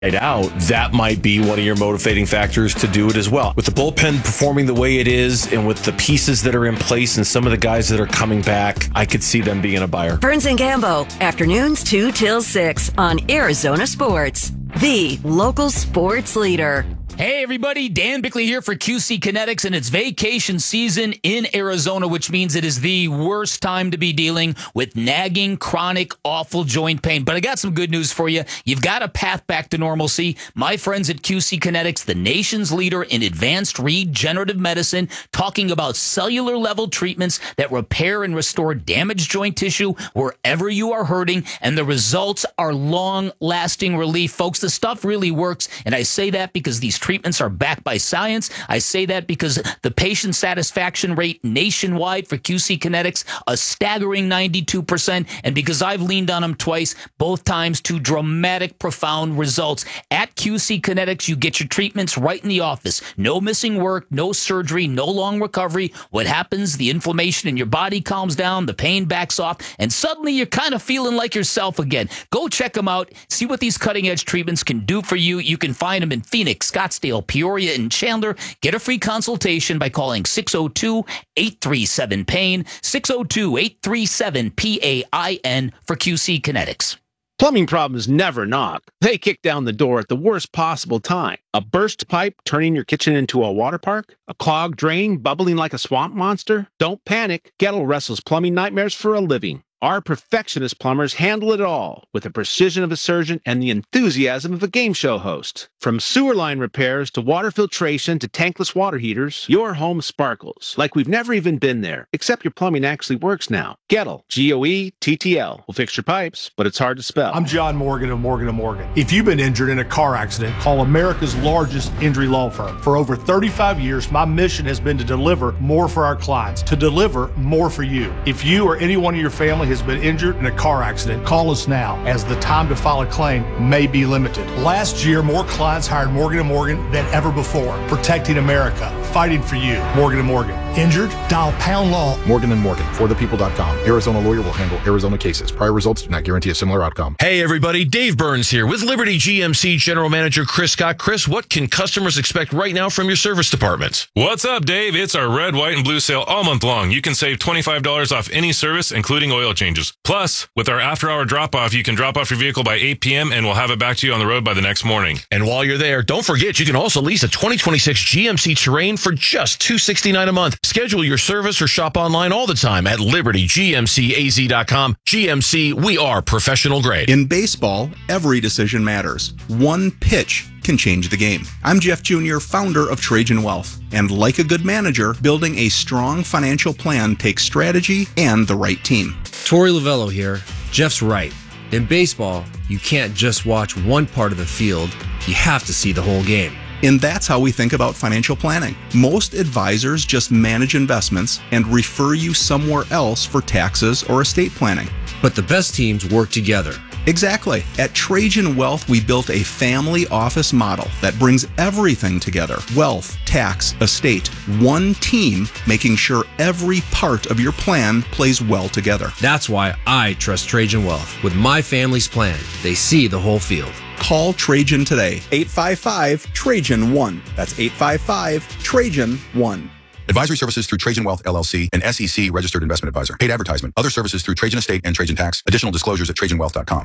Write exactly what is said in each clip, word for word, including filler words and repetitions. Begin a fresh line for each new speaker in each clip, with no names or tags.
out, that might be one of your motivating factors to do it as well. With the bullpen performing the way it is and with the pieces that are in place and some of the guys that are coming back, I could see them being a buyer.
Burns and Gambo, afternoons two till six on Arizona Sports, the local sports leader.
Hey everybody, Dan Bickley here for Q C Kinetics, and it's vacation season in Arizona, which means it is the worst time to be dealing with nagging, chronic, awful joint pain. But I got some good news for you. You've got a path back to normalcy. My friends at Q C Kinetics, the nation's leader in advanced regenerative medicine, talking about cellular level treatments that repair and restore damaged joint tissue wherever you are hurting, and the results are long-lasting relief. Folks, the stuff really works, and I say that because these treatments are backed by science. I say that because the patient satisfaction rate nationwide for Q C Kinetics, a staggering ninety-two percent, and because I've leaned on them twice, both times to dramatic, profound results. At Q C Kinetics, you get your treatments right in the office. No missing work, no surgery, no long recovery. What happens? The inflammation in your body calms down, the pain backs off, and suddenly you're kind of feeling like yourself again. Go check them out. See what these cutting-edge treatments can do for you. You can find them in Phoenix, Scottsdale, Peoria, and Chandler. Get a free consultation by calling six oh two, eight three seven, pain, six oh two, eight three seven, P A I N for Q C Kinetics.
Plumbing problems never knock. They kick down the door at the worst possible time. A burst pipe turning your kitchen into a water park? A clogged drain bubbling like a swamp monster? Don't panic. Gettle wrestles plumbing nightmares for a living. Our perfectionist plumbers handle it all with the precision of a surgeon and the enthusiasm of a game show host. From sewer line repairs to water filtration to tankless water heaters, your home sparkles like we've never even been there, except your plumbing actually works now. Gettle, G O E T T L, will fix your pipes, but it's hard to spell.
I'm John Morgan of Morgan and Morgan. If you've been injured in a car accident, call America's largest injury law firm. For over thirty-five years, my mission has been to deliver more for our clients, to deliver more for you. If you or anyone in your family has been injured in a car accident, call us now, as the time to file a claim may be limited. Last year, more clients hired Morgan and Morgan than ever before, protecting America, fighting for you. Morgan and Morgan. Injured? Dial pound law.
Morgan and Morgan, for the people dot com. Arizona lawyer will handle Arizona cases. Prior results do not guarantee a similar outcome.
Hey everybody, Dave Burns here with Liberty G M C General Manager Chris Scott. Chris, what can customers expect right now from your service department?
What's up, Dave? It's our red, white, and blue sale all month long. You can save twenty-five dollars off any service, including oil changes. Plus, with our after-hour drop-off, you can drop off your vehicle by eight p.m. and we'll have it back to you on the road by the next morning.
And while you're there, don't forget you can also lease a twenty twenty-six G M C Terrain for just two hundred sixty-nine dollars a month. Schedule your service or shop online all the time at liberty g m c a z dot com. G M C, we are professional grade.
In baseball, every decision matters. One pitch can change the game. I'm Jeff Junior, founder of Trajan Wealth. And like a good manager, building a strong financial plan takes strategy and the right team.
Torey Lavello here. Jeff's right. In baseball, you can't just watch one part of the field. You have to see the whole game.
And that's how we think about financial planning. Most advisors just manage investments and refer you somewhere else for taxes or estate planning.
But the best teams work together.
Exactly. At Trajan Wealth, we built a family office model that brings everything together. Wealth, tax, estate, one team, making sure every part of your plan plays well together.
That's why I trust Trajan Wealth. With my family's plan, they see the whole field.
Call Trajan today. eight five five, Trajan one. That's eight five five, Trajan one.
Advisory services through Trajan Wealth, L L C, an S E C registered investment advisor. Paid advertisement. Other services through Trajan Estate and Trajan Tax. Additional disclosures at trajan wealth dot com.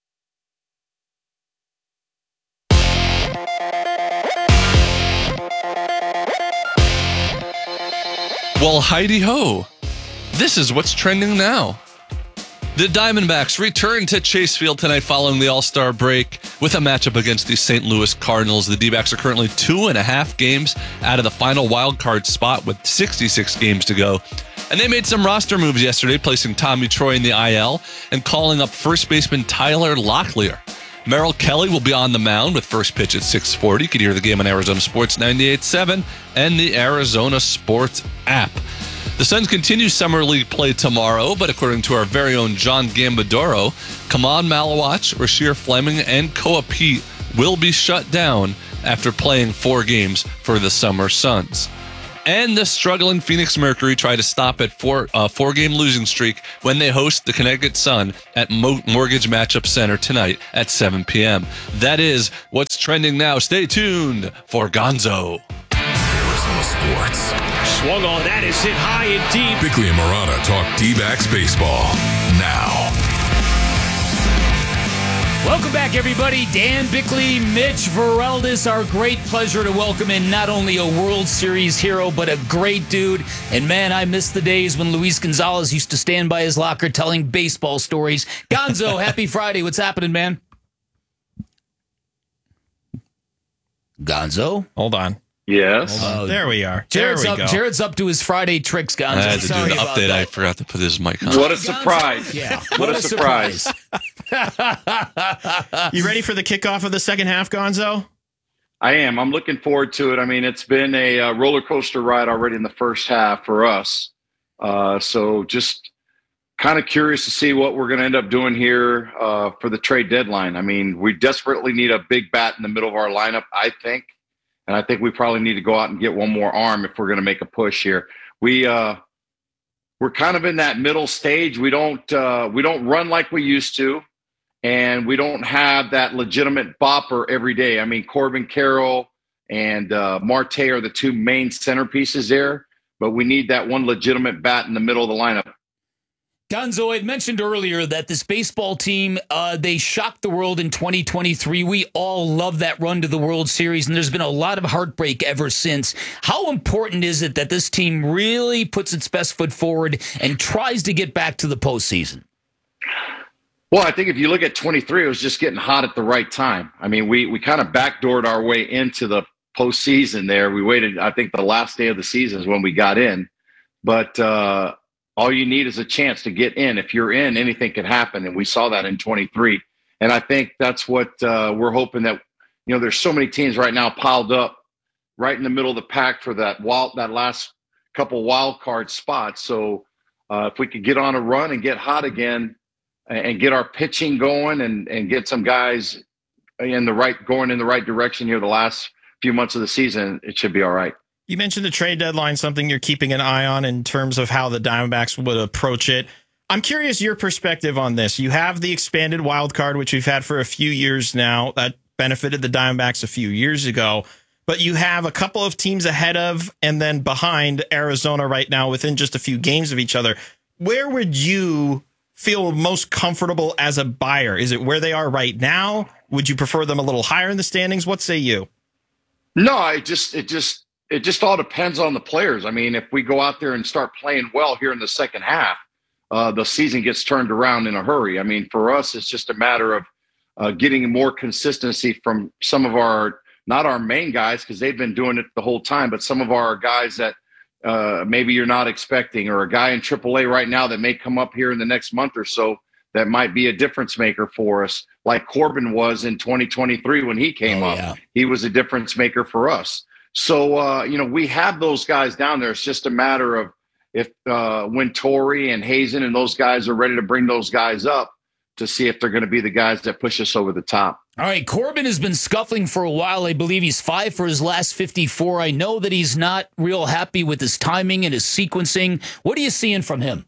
Well, heidi-ho. This is what's trending now. The Diamondbacks return to Chase Field tonight following the All-Star break with a matchup against the Saint Louis Cardinals. The D-backs are currently two and a half games out of the final wild card spot with sixty-six games to go. And they made some roster moves yesterday, placing Tommy Troy in the I L and calling up first baseman Tyler Locklear. Merrill Kelly will be on the mound with first pitch at six forty. You can hear the game on Arizona Sports ninety-eight point seven and the Arizona Sports app. The Suns continue Summer League play tomorrow, but according to our very own John Gambadoro, Kaman Malawach, Rasheer Fleming, and Koa Pete will be shut down after playing four games for the Summer Suns. And the struggling Phoenix Mercury try to stop at four uh, four game losing streak when they host the Connecticut Sun at Mo- Mortgage Matchup Center tonight at seven p.m. That is what's trending now. Stay tuned for Gonzo.
Arizona Sports.
Swung on, that is hit high and deep.
Bickley and Marana talk D-backs baseball now.
Welcome back, everybody. Dan Bickley, Mitch Vareldis. Our great pleasure to welcome in not only a World Series hero, but a great dude. And man, I miss the days when Luis Gonzalez used to stand by his locker telling baseball stories. Gonzo, happy Friday. What's happening, man? Gonzo?
Hold on.
Yes.
Oh,
there we are.
Jared's
there we
up.
go.
Jared's up to his Friday tricks, Gonzo.
I had to do
Sorry
the
about
update.
that.
I forgot to put his mic on.
What a surprise.
Yeah.
What,
What
a
a
surprise.
You ready for the kickoff of the second half, Gonzo?
I am. I'm looking forward to it. I mean, it's been a uh, roller coaster ride already in the first half for us. Uh, so just kind of curious to see what we're going to end up doing here uh, for the trade deadline. I mean, we desperately need a big bat in the middle of our lineup, I think. And I think we probably need to go out and get one more arm if we're going to make a push here. We uh, we're kind of in that middle stage. We don't uh, we don't run like we used to, and we don't have that legitimate bopper every day. I mean, Corbin Carroll and uh, Marte are the two main centerpieces there, but we need that one legitimate bat in the middle of the lineup.
Gonzo, I had mentioned earlier that this baseball team, uh, they shocked the world in twenty twenty-three. We all love that run to the World Series, and there's been a lot of heartbreak ever since. How important is it that this team really puts its best foot forward and tries to get back to the postseason?
Well, I think if you look at twenty-three, it was just getting hot at the right time. I mean, we we kind of backdoored our way into the postseason there. We waited, I think, the last day of the season is when we got in. But uh, all you need is a chance to get in. If you're in, anything can happen, and we saw that in twenty-three. And I think that's what uh, we're hoping that, you know, there's so many teams right now piled up right in the middle of the pack for that wild, that last couple wild card spots. So uh, if we could get on a run and get hot again and get our pitching going and, and get some guys in the right, going in the right direction here the last few months of the season, it should be all right.
You mentioned the trade deadline, something you're keeping an eye on in terms of how the Diamondbacks would approach it. I'm curious your perspective on this. You have the expanded wild card, which we've had for a few years now. That benefited the Diamondbacks a few years ago. But you have a couple of teams ahead of and then behind Arizona right now within just a few games of each other. Where would you feel most comfortable as a buyer? Is it where they are right now? Would you prefer them a little higher in the standings? What say you?
No, I just it just it just all depends on the players. I mean, if we go out there and start playing well here in the second half, uh, the season gets turned around in a hurry. I mean, for us, it's just a matter of uh, getting more consistency from some of our, not our main guys, because they've been doing it the whole time, but some of our guys that uh, maybe you're not expecting, or a guy in triple A right now that may come up here in the next month or so that might be a difference maker for us, like Corbin was in twenty twenty-three when he came
Oh,
up.
yeah.
He was a difference maker for us. So, uh, you know, we have those guys down there. It's just a matter of if uh, when Torrey and Hazen and those guys are ready to bring those guys up to see if they're going to be the guys that push us over the top.
All right, Corbin has been scuffling for a while. I believe he's five for his last fifty-four. I know that he's not real happy with his timing and his sequencing. What are you seeing from him?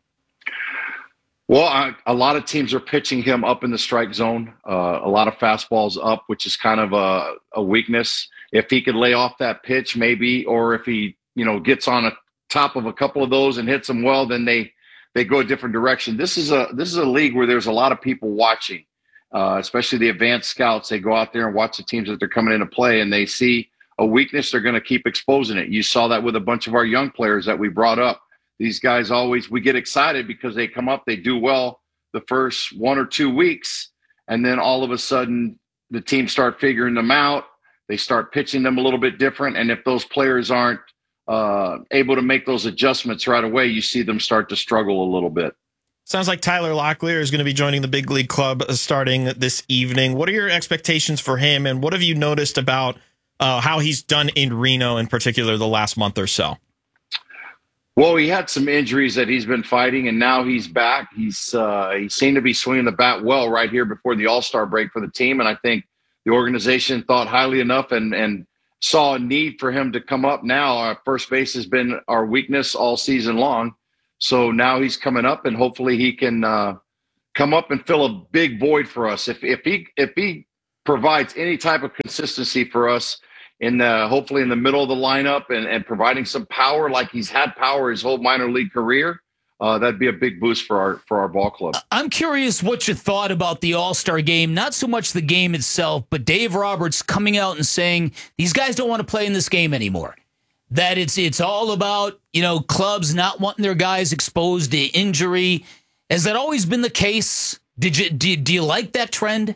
Well, I, a lot of teams are pitching him up in the strike zone. Uh, a lot of fastballs up, which is kind of a, a weakness. If he could lay off that pitch, maybe, or if he, you know, gets on a top of a couple of those and hits them well, then they they go a different direction. This is a this is a league where there's a lot of people watching, uh, especially the advanced scouts. They go out there and watch the teams that they're coming into play, and they see a weakness. They're going to keep exposing it. You saw that with a bunch of our young players that we brought up. These guys always, we get excited because they come up, they do well the first one or two weeks, and then all of a sudden the teams start figuring them out. They start pitching them a little bit different, and if those players aren't uh, able to make those adjustments right away, you see them start to struggle a little bit.
Sounds like Tyler Locklear is going to be joining the big league club starting this evening. What are your expectations for him, and what have you noticed about uh, how he's done in Reno in particular the last month or so?
Well, he had some injuries that he's been fighting, and now he's back. He's uh, he seemed to be swinging the bat well right here before the All-Star break for the team, and I think the organization thought highly enough and and saw a need for him to come up now. Our first base has been our weakness all season long. So now he's coming up, and hopefully he can uh, come up and fill a big void for us. If if he if he provides any type of consistency for us in the, hopefully in the middle of the lineup and, and providing some power like he's had power his whole minor league career, uh, that'd be a big boost for our for our ball club.
I'm curious what you thought about the All-Star game, not so much the game itself, but Dave Roberts coming out and saying these guys don't want to play in this game anymore. That it's it's all about, you know, clubs not wanting their guys exposed to injury. Has that always been the case? Did you do, do you like that trend?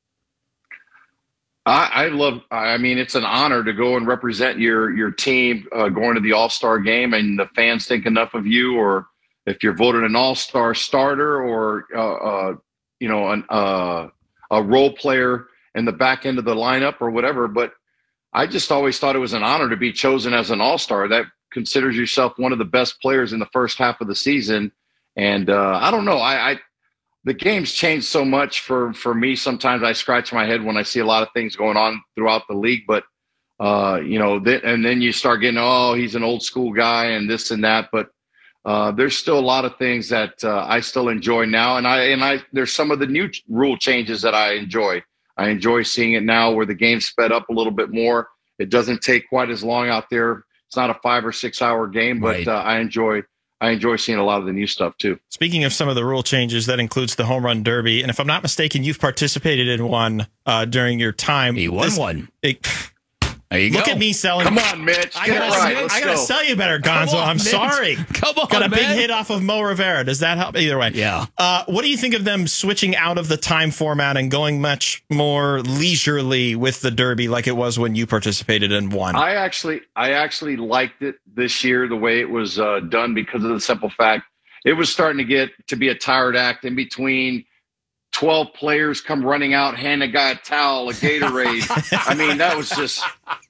I, I love. I mean, it's an honor to go and represent your your team uh, going to the All-Star game, and the fans think enough of you, or if you're voted an All-Star starter, or uh, uh, you know, an, uh, a role player in the back end of the lineup, or whatever. But I just always thought it was an honor to be chosen as an All-Star. That considers yourself one of the best players in the first half of the season. And uh, I don't know. I, I the game's changed so much for for me. Sometimes I scratch my head when I see a lot of things going on throughout the league. But uh, you know, th- and then you start getting, oh, he's an old school guy and this and that. But uh, there's still a lot of things that uh, I still enjoy now. And I and I there's some of the new ch- rule changes that I enjoy. I enjoy seeing it now where the game's sped up a little bit more. It doesn't take quite as long out there. It's not a five or six hour game, but right. uh, I enjoy. I enjoy seeing a lot of the new stuff, too.
Speaking of some of the rule changes, that includes the home run derby. And if I'm not mistaken, you've participated in one uh, during your time.
He won
this,
one.
It,
there you
Look
go.
at me selling.
Come on, Mitch.
I
Get
gotta,
it right. Let's
I gotta
go.
sell you better, Gonzo.
on,
I'm
Mitch.
sorry.
Come on,
Got a big
man.
hit off of Mo Rivera. Does that help? Either way.
Yeah.
Uh, what do you think of them switching out of the time format and going much more leisurely with the derby like it was when you participated in one?
I actually, I actually liked it this year, the way it was uh, done, because of the simple fact it was starting to get to be a tired act in between. twelve players come running out, hand a guy a towel, a Gatorade. I mean, that was just,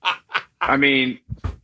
I mean,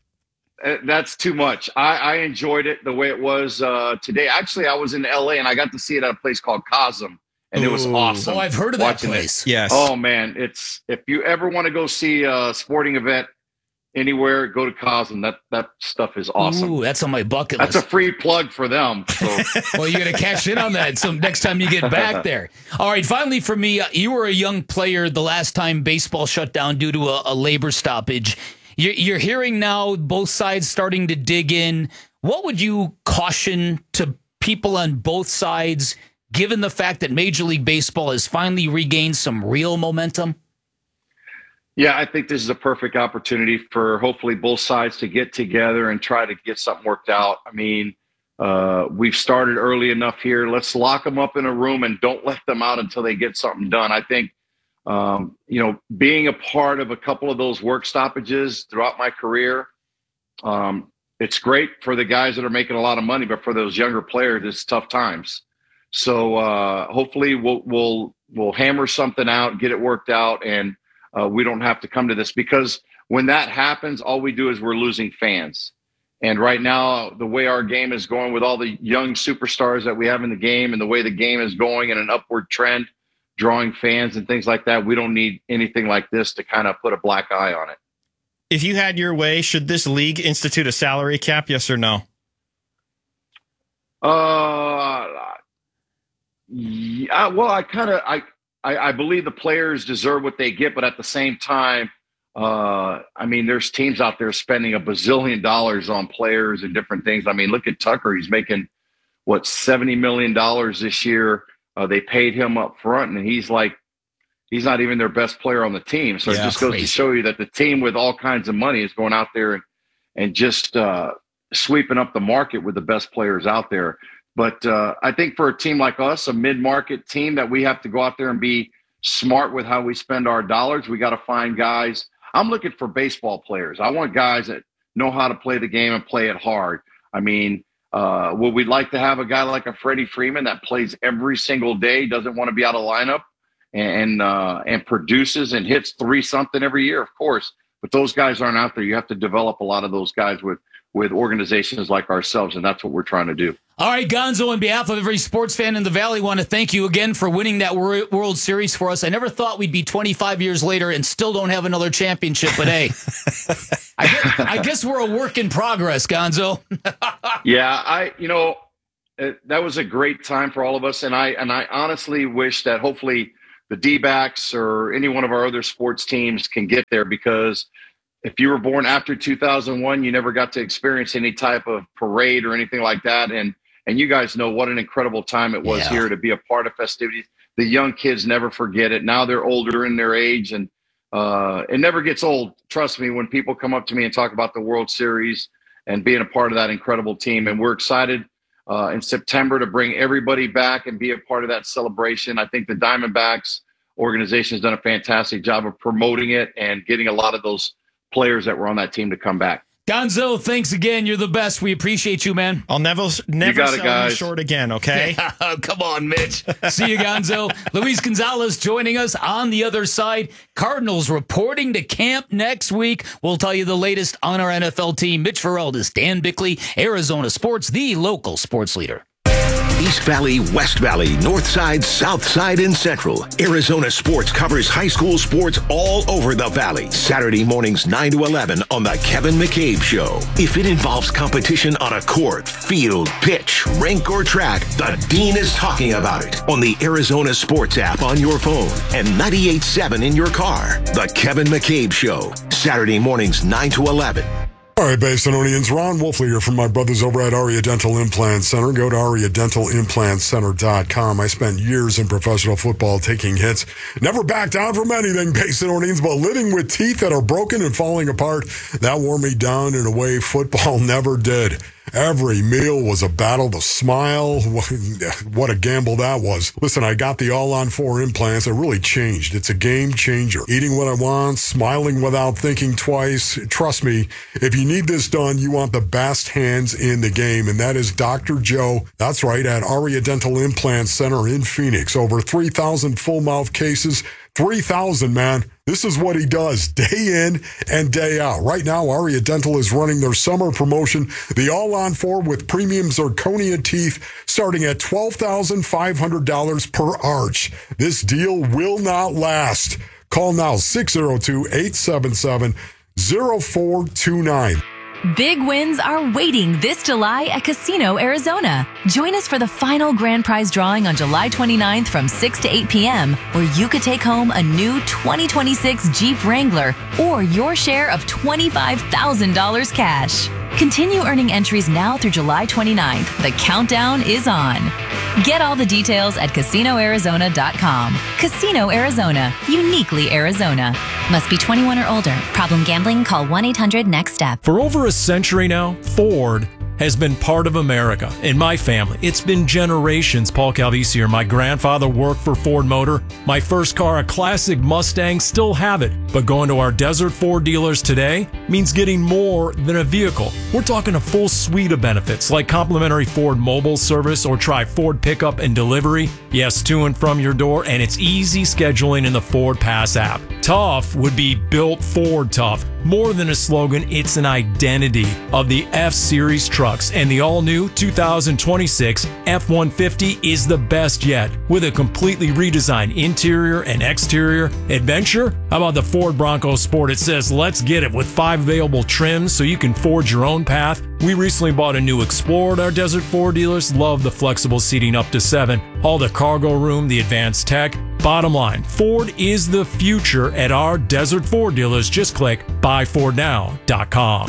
that's too much. I, I enjoyed it the way it was uh, today. Actually, I was in L A and I got to see it at a place called Cosm, and
Ooh.
It was awesome.
Oh, I've heard of that place.
It. Yes.
Oh man, it's if you ever want to go see a sporting event anywhere, go to Cosm. That that stuff is awesome.
Ooh, that's on my bucket
that's
list.
That's a free plug for them. So.
Well, you're going to cash in on that so next time you get back there. All right, finally for me, uh, you were a young player the last time baseball shut down due to a, a labor stoppage. You're, you're hearing now both sides starting to dig in. What would you caution to people on both sides, given the fact that Major League Baseball has finally regained some real momentum?
Yeah, I think this is a perfect opportunity for hopefully both sides to get together and try to get something worked out. I mean, uh, we've started early enough here. Let's lock them up in a room and don't let them out until they get something done. I think, um, you know, being a part of a couple of those work stoppages throughout my career, um, it's great for the guys that are making a lot of money, but for those younger players, it's tough times. So uh, hopefully we'll we'll we'll hammer something out, get it worked out, and Uh, we don't have to come to this, because when that happens, all we do is we're losing fans. And right now, the way our game is going with all the young superstars that we have in the game and the way the game is going in an upward trend, drawing fans and things like that, we don't need anything like this to kind of put a black eye on it.
If you had your way, should this league institute a salary cap? Yes or no?
Uh, yeah, well, I kind of, I, I, I believe the players deserve what they get, but at the same time, uh, I mean, there's teams out there spending a bazillion dollars on players and different things. I mean, look at Tucker. He's making, what, seventy million dollars this year. Uh, they paid him up front, and he's like, he's not even their best player on the team. So yeah, it just goes crazy to show you that the team with all kinds of money is going out there and, and just uh, sweeping up the market with the best players out there. But uh, I think for a team like us, a mid-market team, that we have to go out there and be smart with how we spend our dollars. We got to find guys. I'm looking for baseball players. I want guys that know how to play the game and play it hard. I mean, uh, would we like to have a guy like a Freddie Freeman that plays every single day, doesn't want to be out of lineup, and uh, and produces and hits three something every year? Of course. But those guys aren't out there. You have to develop a lot of those guys with with organizations like ourselves, and that's what we're trying to do.
All right, Gonzo, on behalf of every sports fan in the Valley, want to thank you again for winning that Wor- World Series for us. I never thought we'd be twenty-five years later and still don't have another championship, but hey, I, guess, I guess we're a work in progress, Gonzo.
Yeah, I, you know, it, that was a great time for all of us, and I and I honestly wish that hopefully the D-backs or any one of our other sports teams can get there, because if you were born after two thousand one, you never got to experience any type of parade or anything like that. And and you guys know what an incredible time it was
Yeah.
here to be a part of festivities. The young kids never forget it. Now they're older in their age, and uh, it never gets old. Trust me, when people come up to me and talk about the World Series and being a part of that incredible team. And we're excited uh, in September to bring everybody back and be a part of that celebration. I think the Diamondbacks organization has done a fantastic job of promoting it and getting a lot of those players that were on that team to come back.
Gonzo, thanks again. You're the best. We appreciate you, man.
I'll never, never
got it,
sell
guys.
you short again, okay?
Come on, Mitch. See you, Gonzo. Luis Gonzalez joining us on the other side. Cardinals reporting to camp next week. We'll tell you the latest on our N F L team. Mitch Feraldis, Dan Bickley, Arizona Sports, the local sports leader.
East Valley, West Valley, North Side, South Side, and Central. Arizona Sports covers high school sports all over the Valley. Saturday mornings nine to eleven on The Kevin McCabe Show. If it involves competition on a court, field, pitch, rink, or track, the Dean is talking about it on the Arizona Sports app on your phone and ninety-eight point seven in your car. The Kevin McCabe Show. Saturday mornings nine to eleven.
All right, Basinonians, Ron Wolfley here from my brothers over at Aria Dental Implant Center. Go to aria dental implant center dot com. I spent years in professional football taking hits. Never backed down from anything, Basinonians, but living with teeth that are broken and falling apart, that wore me down in a way football never did. Every meal was a battle to smile. What a gamble that was. Listen, I got the all-on-four implants. It really changed. It's a game changer. Eating what I want, smiling without thinking twice. Trust me, if you need this done, you want the best hands in the game, and that is Doctor Joe. That's right, at Aria Dental Implant Center in Phoenix. Over three thousand full-mouth cases. three thousand, man. This is what he does day in and day out. Right now, Aria Dental is running their summer promotion, the all-on-four with premium zirconia teeth, starting at twelve thousand five hundred dollars per arch. This deal will not last. Call now, six oh two, eight seven seven, oh four two nine.
Big wins are waiting this July at Casino Arizona. Join us for the final grand prize drawing on July twenty-ninth from six to eight p.m., where you could take home a new twenty twenty-six Jeep Wrangler or your share of twenty-five thousand dollars cash. Continue earning entries now through July twenty-ninth. The countdown is on. Get all the details at casino arizona dot com. Casino Arizona, uniquely Arizona. Must be twenty-one or older. Problem gambling? Call one eight hundred next step.
For over a century now, Ford has been part of America. In my family, it's been generations. Paul Calvisi here. My grandfather worked for Ford Motor. My first car, a classic Mustang, still have it. But going to our Desert Ford dealers today means getting more than a vehicle. We're talking a full suite of benefits like complimentary Ford mobile service, or try Ford pickup and delivery. Yes, to and from your door, and it's easy scheduling in the Ford Pass app. Tough would be built Ford tough. More than a slogan, it's an identity of the F-Series trucks, and the all-new two thousand twenty-six F one fifty is the best yet. With a completely redesigned interior and exterior adventure, how about the Ford Bronco Sport? It says, let's get it, with five available trims so you can forge your own path. We recently bought a new Explorer at our Desert Ford dealers. Love the flexible seating up to seven. All the cargo room, the advanced tech. Bottom line, Ford is the future at our Desert Ford dealers. Just click buy ford now dot com.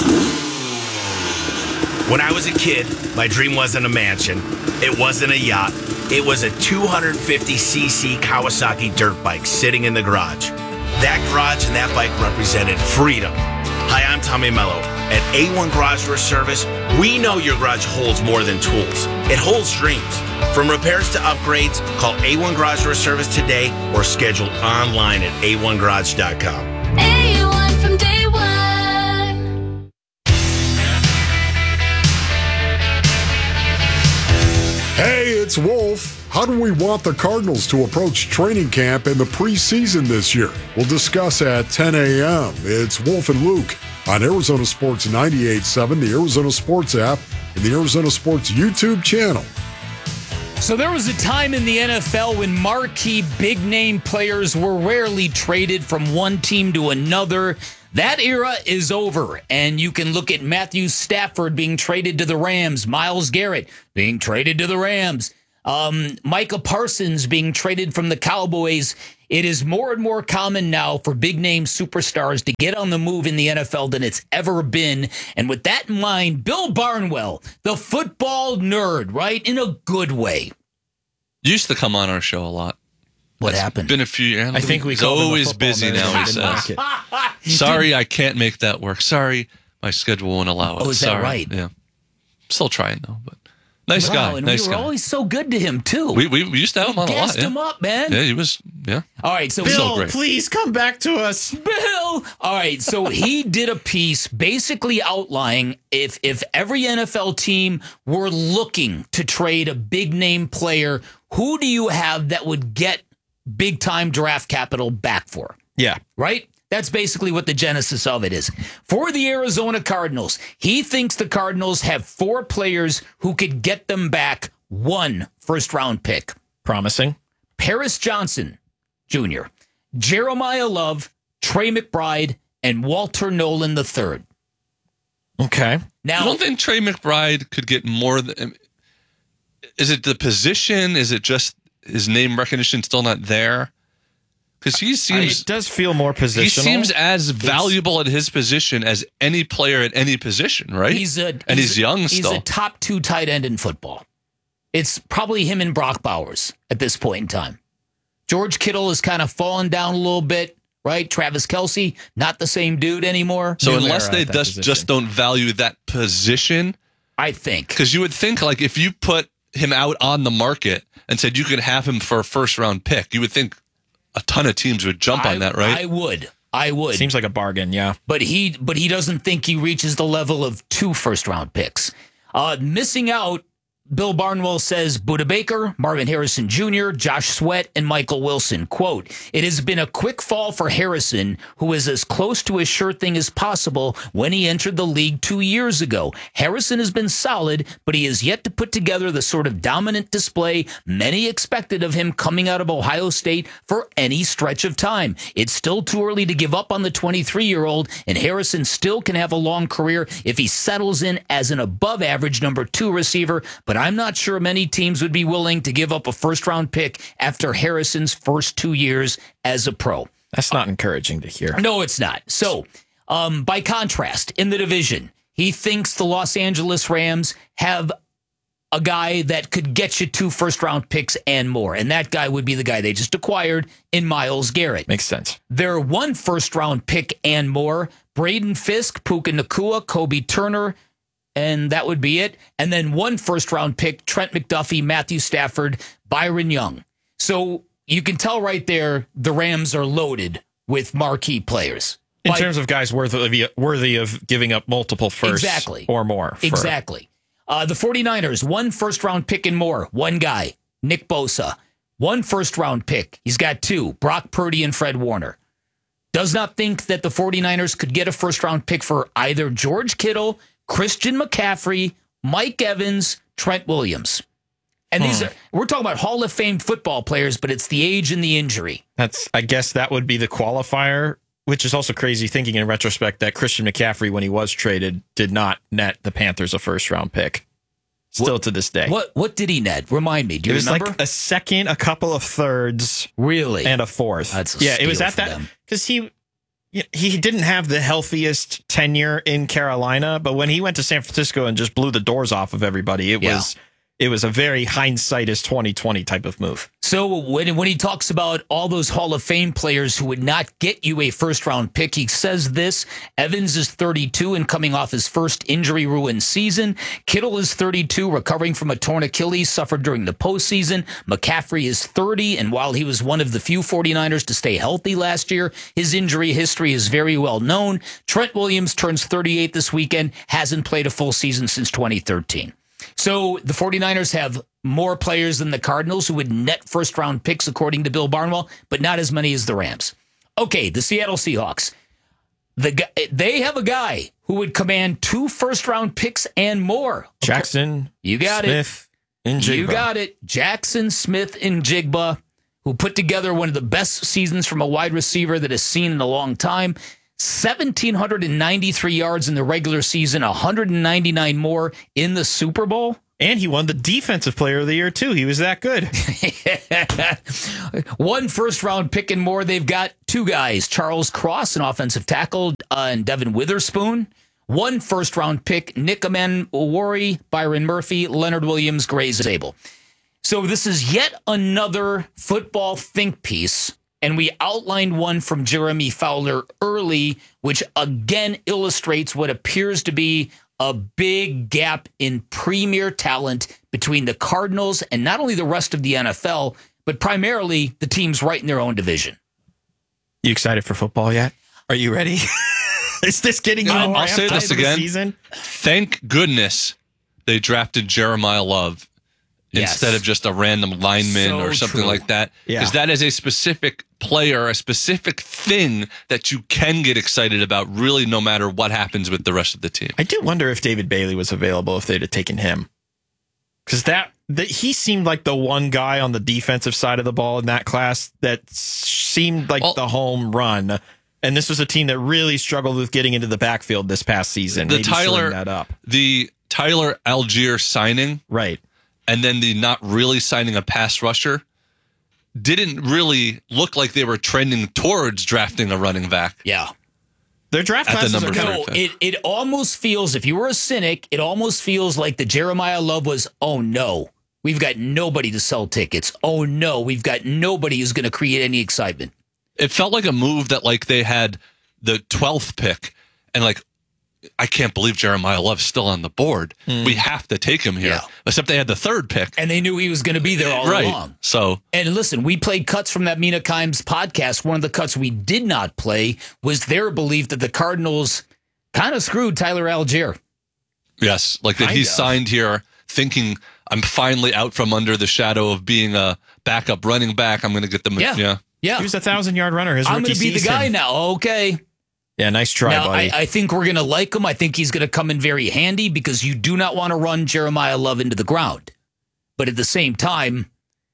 When I was a kid, my dream wasn't a mansion. It wasn't a yacht. It was a two hundred fifty c c Kawasaki dirt bike sitting in the garage. That garage and that bike represented freedom. Hi, I'm Tommy Mello. At A one Garage Door Service, we know your garage holds more than tools. It holds dreams. From repairs to upgrades, call A one Garage Door Service today or schedule online at a one garage dot com.
A one from day one.
Hey, it's Wolf. How do we want the Cardinals to approach training camp in the preseason this year? We'll discuss at ten a.m. It's Wolf and Luke on Arizona Sports ninety-eight point seven, the Arizona Sports app, and the Arizona Sports YouTube channel.
So there was a time in the N F L when marquee big-name players were rarely traded from one team to another. That era is over, and you can look at Matthew Stafford being traded to the Rams, Myles Garrett being traded to the Rams, um, Micah Parsons being traded from the Cowboys. It is more and more common now for big-name superstars to get on the move in the N F L than it's ever been. And with that in mind, Bill Barnwell, the football nerd, right, in a good way.
Used to come on our show a lot.
What
It's
happened?
Been a few years.
I think we
He's
called him a
always
football
busy
nerd.
now, he
Didn't like
says.
it.
Sorry, I can't make that work. Sorry, my schedule won't allow it.
Oh, is that
Sorry.
right?
Yeah. Still trying, though. But nice
Wow,
guy.
and
Nice
we were
guy.
always so good to him, too.
We, we, we used to have him on a lot.
Gassed
Yeah.
him up, man.
Yeah, he was, yeah.
All right, so
Still
Bill,
great.
please come back to us.
Bill. All right, so he did a piece basically outlining if if every N F L team were looking to trade a big name player, who do you have that would get big time draft capital back for?
Yeah.
Right? That's basically what the genesis of it is. For the Arizona Cardinals, he thinks the Cardinals have four players who could get them back one first round pick.
Promising.
Paris Johnson Junior, Jeremiah Love, Trey McBride, and Walter Nolan the third.
Okay.
Now,
I don't think Trey McBride could get more than. Is it the position? Is it just his name recognition still not there? Because he seems.
It does feel more positional.
He seems as valuable at his position as any player at any position, right?
He's a,
and he's,
a-
young
he's
still.
a top two tight end in football. It's probably him and Brock Bowers at this point in time. George Kittle has kind of fallen down a little bit, right? Travis Kelce, not the same dude anymore.
So
New
unless
era
they
at that
just,
position.
just don't value that position,
I think.
because you would think like if you put him out on the market and said you could have him for a first round pick, you would think a ton of teams would jump
I,
on that, right?
I would. I would.
Seems like a bargain, yeah.
But he but he doesn't think he reaches the level of two first round picks. Uh, missing out, Bill Barnwell says Budda Baker, Marvin Harrison Junior, Josh Sweat, and Michael Wilson. Quote, "It has been a quick fall for Harrison, who is as close to a sure thing as possible when he entered the league two years ago. Harrison has been solid, but he has yet to put together the sort of dominant display many expected of him coming out of Ohio State for any stretch of time. It's still too early to give up on the twenty-three-year-old, and Harrison still can have a long career if he settles in as an above-average number two receiver, but I'm not sure many teams would be willing to give up a first-round pick after Harrison's first two years as a pro."
That's not encouraging to hear.
No, it's not. So, um, by contrast, in the division, he thinks the Los Angeles Rams have a guy that could get you two first-round picks and more, and that guy would be the guy they just acquired in Myles Garrett.
Makes sense.
Their one first-round pick and more, Braden Fisk, Puka Nacua, Kobe Turner, and that would be it. And then one first-round pick, Trent McDuffie, Matthew Stafford, Byron Young. So you can tell right there the Rams are loaded with marquee players.
In
By-
terms of guys worthy of, worthy of giving up multiple firsts
Exactly.
or more. for-
Exactly. Uh, the 49ers, one first-round pick and more. One guy, Nick Bosa. One first-round pick. He's got two, Brock Purdy and Fred Warner. Does not think that the 49ers could get a first-round pick for either George Kittle, Christian McCaffrey, Mike Evans, Trent Williams. And these
Hmm.
are, we're talking about Hall of Fame football players, but it's the age and the injury.
That's, I guess that would be the qualifier, which is also crazy thinking in retrospect that Christian McCaffrey, when he was traded, did not net the Panthers a first round pick. Still
What-
to this day.
What what did he net? Remind me. Do
It
you
was
remember?
like a second, a couple of thirds,
really,
and a fourth.
That's a
yeah, it was
steal
at
for
that
them.
because he he didn't have the healthiest tenure in Carolina, but when he went to San Francisco and just blew the doors off of everybody, it
Yeah.
was it was a very hindsight is twenty twenty type of move.
So when when he talks about all those Hall of Fame players who would not get you a first round pick, he says this: Evans is thirty-two and coming off his first injury ruined season. Kittle is thirty-two, recovering from a torn Achilles suffered during the postseason. McCaffrey is thirty, and while he was one of the few 49ers to stay healthy last year, his injury history is very well known. Trent Williams turns thirty-eight this weekend, hasn't played a full season since twenty thirteen. So the 49ers have more players than the Cardinals who would net first-round picks, according to Bill Barnwell, but not as many as the Rams. Okay, the Seattle Seahawks. The guy, they have a guy who would command two first-round picks and more.
Jackson,
you got
Smith,
it.
and Jigba.
You got it. Jackson, Smith, and Jigba, who put together one of the best seasons from a wide receiver that has seen in a long time. one thousand seven hundred ninety-three yards in the regular season, one hundred ninety-nine more in the Super Bowl.
And he won the Defensive Player of the Year, too. He was that good.
One first-round pick and more. They've got two guys, Charles Cross, an offensive tackle, uh, and Devin Witherspoon. One first-round pick, Nick Amanwari, Byron Murphy, Leonard Williams, Gray Zabel. So this is yet another football think piece, and we outlined one from Jeremy Fowler early, which again illustrates what appears to be a big gap in premier talent between the Cardinals and not only the rest of the N F L, but primarily the teams right in their own division.
You excited for football yet? Are you ready? Is this getting you
I'll,
more
I'll say
amped
this
up for the
again.
season?
Thank goodness they drafted Jeremiah Love
Yes.
instead of just a random lineman
So
or something
true.
like that.
Yeah.
Because that is a specific player, a specific thing that you can get excited about, really, no matter what happens with the rest of the team.
I do wonder if David Bailey was available if they'd have taken him. Because that, that he seemed like the one guy on the defensive side of the ball in that class that seemed like the home run. And this was a team that really struggled with getting into the backfield this past season.
The
Maybe shoring
Tyler,
that up.
the Tyler Algier signing,
right,
and then the not really signing a pass rusher didn't really look like they were trending towards drafting a running back.
Yeah.
Their draft
At the
classes are
number
kind
No,
of
it, it almost feels, if you were a cynic, it almost feels like the Jeremiah Love was, oh no, we've got nobody to sell tickets. Oh no, we've got nobody who's going to create any excitement.
It felt like a move that like they had the twelfth pick and like, I can't believe Jeremiah Love's still on the board.
Mm.
We have to take him here.
Yeah.
Except they had the third pick.
And they knew he was going to be there all
right.
along.
So,
and listen, we played cuts from that Mina Kimes podcast. One of the cuts we did not play was their belief that the Cardinals kind of screwed Tyler Algier.
yes, like that
Kind
he
of.
signed here thinking I'm finally out from under the shadow of being a backup running back. I'm going to get them.
Yeah.
yeah.
Yeah.
He was a thousand yard runner. His
I'm
rookie
going to be the
season.
guy now. Okay.
Yeah, nice try,
now,
buddy.
I, I think we're going to like him. I think he's going to come in very handy because you do not want to run Jeremiah Love into the ground. But at the same time,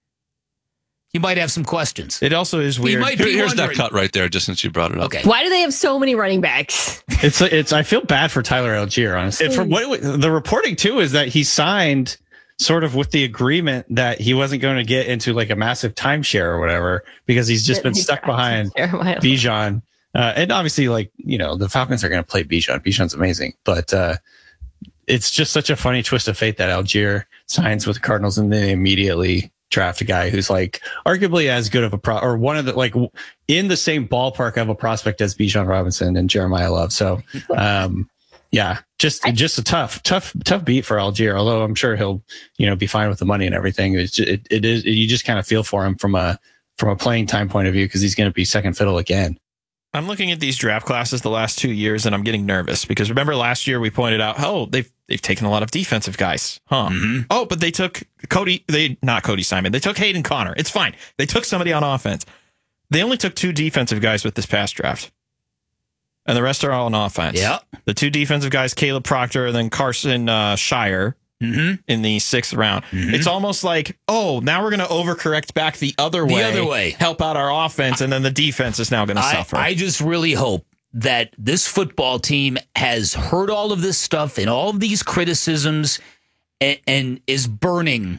you might have some questions.
It also is
You
weird.
might
Here-
be
here's that
wondering-
cut right there, just since you brought it up.
Okay.
Why do they have so many running backs?
It's it's. I feel bad for Tyler Algier, honestly. From what the reporting too is that he signed sort of with the agreement that he wasn't going to get into like a massive timeshare or whatever because he's just been stuck behind Bijan. Uh, and obviously, like you know, the Falcons are going to play Bijan. Bijan's amazing, but uh, it's just such a funny twist of fate that Algier signs with the Cardinals and then they immediately draft a guy who's like arguably as good of a pro or one of the like in the same ballpark of a prospect as Bijan Robinson and Jeremiah Love. So, um, yeah, just just a tough, tough, tough beat for Algier. Although I'm sure he'll you know be fine with the money and everything. It's just, it, it is you just kind of feel for him from a from a playing time point of view because he's going to be second fiddle again.
I'm looking at these draft classes the last two years, and I'm getting nervous because remember last year we pointed out, oh, they've they've taken a lot of defensive guys, huh?
Mm-hmm.
Oh, but they took Cody, they not Cody Simon, they took Hayden Connor. It's fine. They took somebody on offense. They only took two defensive guys with this past draft, and the rest are all on offense.
Yeah,
the two defensive guys, Caleb Proctor and then Carson uh, Shire.
Mm-hmm.
In the sixth round.
Mm-hmm.
It's almost like, oh, now we're going to overcorrect back the other
The
way.
other way.
Help out our offense, and then the defense is now going to
I,
suffer.
I just really hope that this football team has heard all of this stuff and all of these criticisms and, and is burning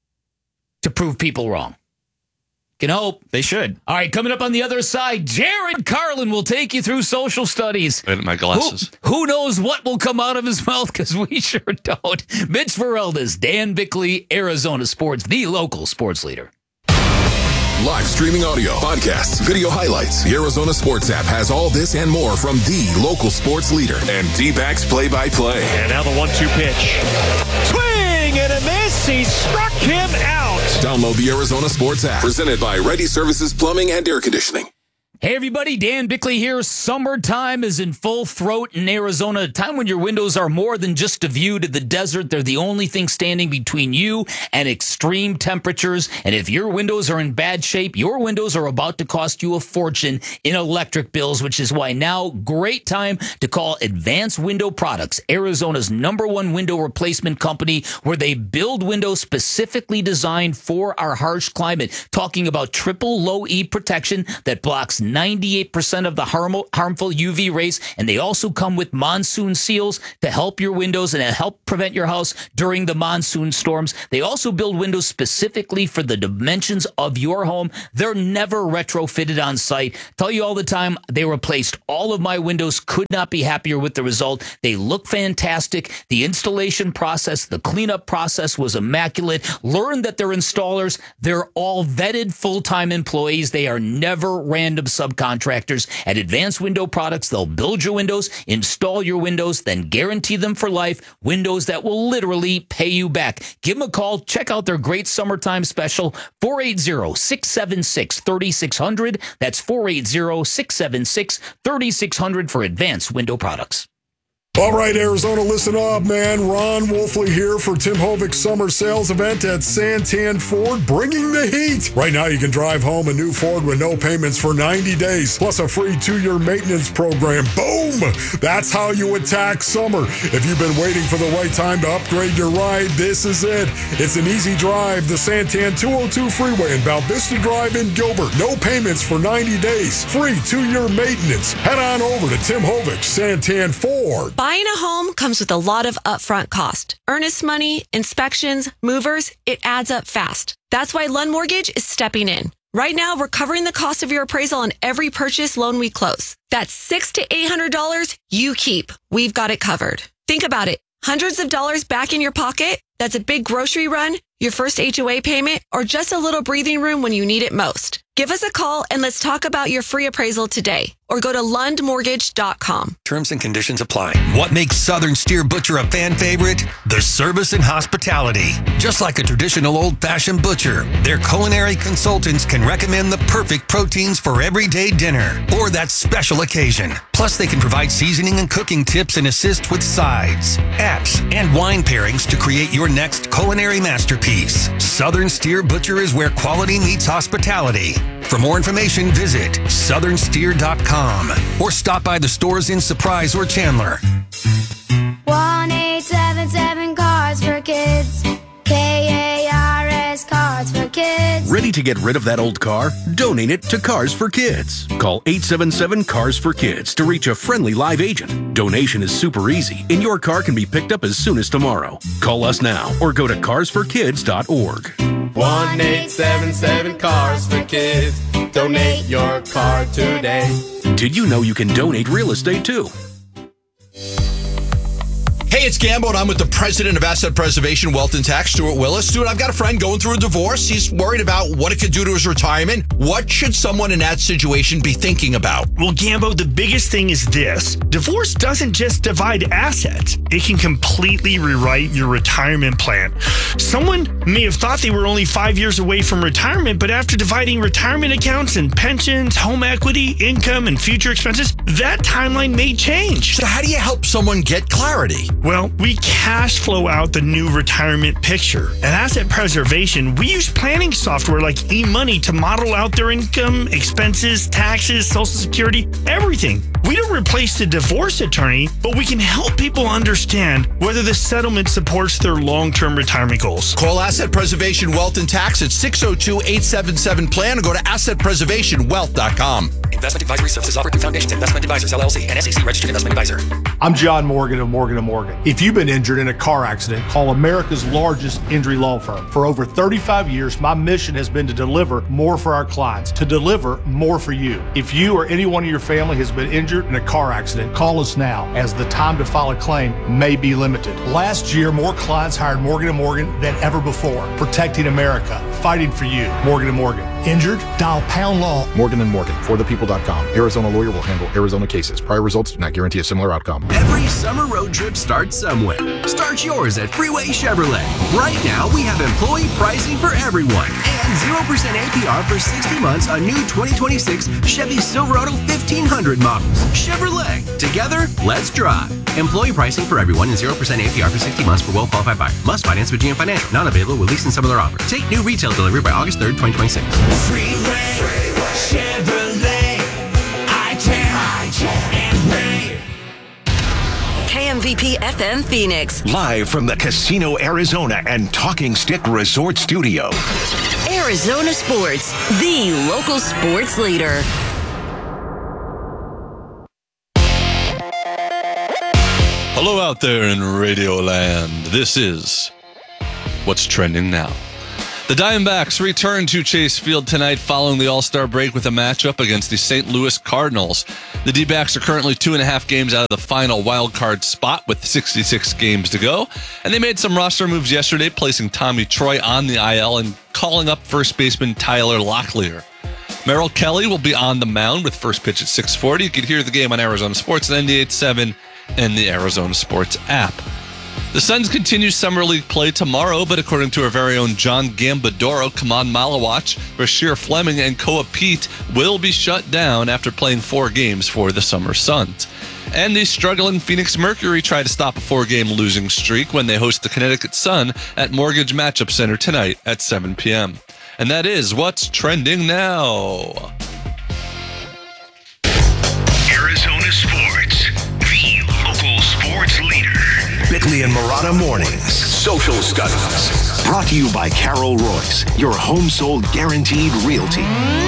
to prove people wrong. Can hope.
They should.
All right, coming up on the other side, Jared Carlin will take you through social studies.
Wait, my glasses.
Who, who knows what will come out of his mouth because we sure don't. Mitch Ferreldis, Dan Bickley, Arizona Sports, the local sports leader.
Live streaming audio, podcasts, video highlights. The Arizona Sports app has all this and more from the local sports leader and D-backs play-by-play.
And now the one two pitch. Swing and a miss. He struck him out.
Download the Arizona Sports app, presented by Ready Services Plumbing and Air Conditioning.
Hey everybody, Dan Bickley here. Summertime is in full throat in Arizona, a time when your windows are more than just a view to the desert. They're the only thing standing between you and extreme temperatures. And if your windows are in bad shape, your windows are about to cost you a fortune in electric bills, which is why now, great time to call Advanced Window Products, Arizona's number one window replacement company, where they build windows specifically designed for our harsh climate. Talking about triple low E protection that blocks ninety-eight percent of the harmful, harmful U V rays, and they also come with monsoon seals to help your windows and help prevent your house during the monsoon storms. They also build windows specifically for the dimensions of your home. They're never retrofitted on site. Tell you all the time, they replaced all of my windows. Could not be happier with the result. They look fantastic. The installation process, the cleanup process was immaculate. Learn that they're installers. They're all vetted full-time employees. They are never random subcontractors. At Advanced Window Products, they'll build your windows, install your windows, then guarantee them for life. Windows that will literally pay you back. Give them a call. Check out their great summertime special, four eight zero, six seven six, three six zero zero. That's four eight zero, six seven six, three six zero zero for Advanced Window Products.
All right, Arizona, listen up, man. Ron Wolfley here for Tim Hovig's summer sales event at Santan Ford, bringing the heat. Right now, you can drive home a new Ford with no payments for ninety days, plus a free two-year maintenance program. Boom! That's how you attack summer. If you've been waiting for the right time to upgrade your ride, this is it. It's an easy drive, the Santan two oh two Freeway in Balvista Drive in Gilbert. No payments for ninety days, free two-year maintenance. Head on over to Tim Hovig, Santan Ford.
Buying a home comes with a lot of upfront cost. Earnest money, inspections, movers, it adds up fast. That's why Lund Mortgage is stepping in. Right now, we're covering the cost of your appraisal on every purchase loan we close. That's six hundred to eight hundred dollars you keep. We've got it covered. Think about it. Hundreds of dollars back in your pocket? That's a big grocery run, your first H O A payment, or just a little breathing room when you need it most. Give us a call and let's talk about your free appraisal today, or go to lund mortgage dot com.
Terms and conditions apply. What makes Southern Steer Butcher a fan favorite? The service and hospitality. Just like a traditional old-fashioned butcher, their culinary consultants can recommend the perfect proteins for everyday dinner or that special occasion. Plus, they can provide seasoning and cooking tips and assist with sides, apps, and wine pairings to create your next culinary masterpiece. Southern Steer Butcher is where quality meets hospitality. For more information, visit southern steer dot com or stop by the stores in Surprise or Chandler.
one eight seven seven Cars for Kids. K A R S Cars for Kids.
Ready to get rid of that old car? Donate it to Cars for Kids. Call eight seven seven Cars for Kids to reach a friendly live agent. Donation is super easy, and your car can be picked up as soon as tomorrow. Call us now or go to cars for kids dot org.
one eight seven seven Cars for Kids. Donate your car today.
Did you know you can donate real estate too?
Hey, it's Gambo, and I'm with the president of Asset Preservation, Wealth and Tax, Stuart Willis. Stuart, I've got a friend going through a divorce. He's worried about what it could do to his retirement. What should someone in that situation be thinking about?
Well, Gambo, the biggest thing is this. Divorce doesn't just divide assets. It can completely rewrite your retirement plan. Someone may have thought they were only five years away from retirement, but after dividing retirement accounts and pensions, home equity, income, and future expenses, that timeline may change.
So how do you help someone get clarity?
Well, we cash flow out the new retirement picture. At Asset Preservation, we use planning software like eMoney to model out their income, expenses, taxes, Social Security, everything. We don't replace the divorce attorney, but we can help people understand whether the settlement supports their long-term retirement goals.
Call Asset Preservation Wealth and Tax at six oh two, eight seven seven, plan or go to asset preservation wealth dot com.
Investment advisory services offered through Foundations Investment Advisors, L L C, and S E C registered investment advisor.
I'm John Morgan of Morgan and Morgan. If you've been injured in a car accident, call America's largest injury law firm. For over thirty-five years, my mission has been to deliver more for our clients, to deliver more for you. If you or anyone in your family has been injured in a car accident, call us now, as the time to file a claim may be limited. Last year, more clients hired Morgan and Morgan than ever before, protecting America, fighting for you. Morgan and Morgan. Injured? Dial pound law.
Morgan and Morgan, for the people dot com. Arizona lawyer will handle Arizona cases. Prior results do not guarantee a similar outcome.
Every summer road trip starts somewhere. Start yours at Freeway Chevrolet. Right now, we have employee pricing for everyone and zero percent A P R for sixty months on new twenty twenty-six Chevy Silverado fifteen hundred models. Chevrolet. Together, let's drive. Employee pricing for everyone and zero percent A P R for sixty months for well-qualified buyers. Must finance with G M Financial. Not available with lease and some other offers. Take new retail delivery by August third, twenty twenty-six.
Freeway, Chevrolet, I-ten, and Ray.
K M V P F M Phoenix.
Live from the Casino Arizona and Talking Stick Resort Studio.
Arizona Sports, the local sports leader.
Hello out there in Radio Land. This is What's Trending Now. The Diamondbacks return to Chase Field tonight following the All-Star break with a matchup against the Saint Louis Cardinals. The D-backs are currently two and a half games out of the final wild card spot with sixty-six games to go. And they made some roster moves yesterday, placing Tommy Troy on the I L and calling up first baseman Tyler Locklear. Merrill Kelly will be on the mound with first pitch at six forty. You can hear the game on Arizona Sports ninety-eight point seven and the Arizona Sports app. The Suns continue Summer League play tomorrow, but according to our very own John Gambadoro, Kaman Malawach, Bashir Fleming, and Koa Pete will be shut down after playing four games for the Summer Suns. And the struggling Phoenix Mercury try to stop a four-game losing streak when they host the Connecticut Sun at Mortgage Matchup Center tonight at seven p.m. And that is What's Trending Now.
Arizona Sports, the local sports leader. Bickley and Murata Mornings. Social Studies. Brought to you by Carol Royce, your home sold guaranteed realty.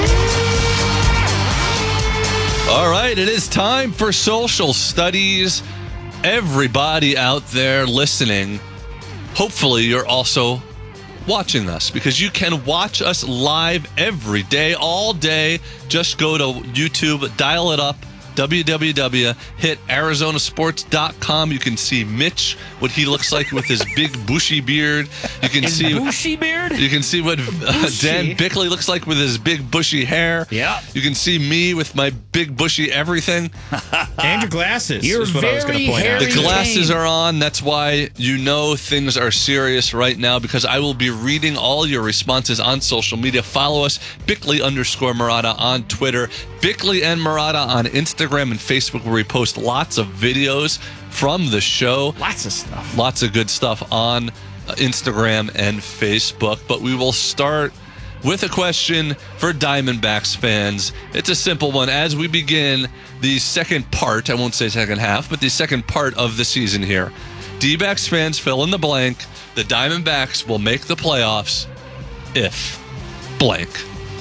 All right, it is time for Social Studies. Everybody out there listening, hopefully you're also watching us because you can watch us live every day, all day. Just go to YouTube, dial it up. w w w dot hit arizona sports dot com. You can see Mitch, what he looks like with his big bushy beard. You can
his
see
bushy beard.
You can see what uh, Dan Bickley looks like with his big bushy hair.
Yeah.
You can see me with my big bushy everything.
And your glasses.
You're
is what I was going to point out.
The glasses are on. That's why you know things are serious right now because I will be reading all your responses on social media. Follow us, Bickley underscore Murata on Twitter, Bickley and Murata on Instagram and Facebook, where we post lots of videos from the show.
Lots of stuff.
Lots of good stuff on Instagram and Facebook. But we will start with a question for Diamondbacks fans. It's a simple one. As we begin the second part, I won't say second half, but the second part of the season here. D-backs fans, fill in the blank. The Diamondbacks will make the playoffs if blank.